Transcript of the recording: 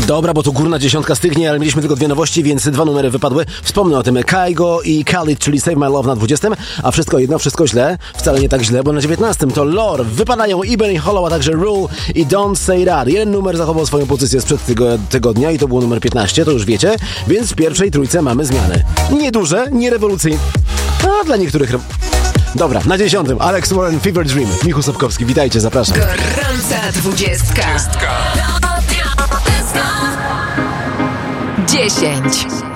Dobra, bo to górna dziesiątka stygnie, ale mieliśmy tylko 2 nowości, więc 2 numery wypadły. Wspomnę o tym. Kygo i Khalid, czyli Save My Love na 20, a wszystko jedno, wszystko źle. Wcale nie tak źle, bo na 19 to Lore. Wypadają Ibn Hollow, a także Rule i Don't Say That. Jeden numer zachował swoją pozycję sprzed tego tygodnia i to było numer 15, to już wiecie. Więc w pierwszej trójce mamy zmiany. Nieduże, nie rewolucyjne, a dla niektórych... Dobra, na 10 Alex Warren, Fever Dream. Michu Sobkowski, witajcie, zapraszam. Gorąca 20. 10.